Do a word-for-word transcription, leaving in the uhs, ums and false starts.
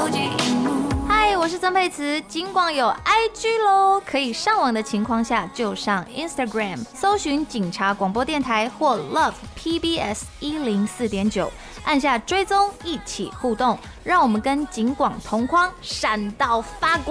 手机荧幕。 嗨，我是曾沛慈。警广有 I G 咯，可以上网的情况下就上 Instagram 搜寻警察广播电台或 Love P B S 一零四点九，按下追踪，一起互动，让我们跟警广同框，闪到发光。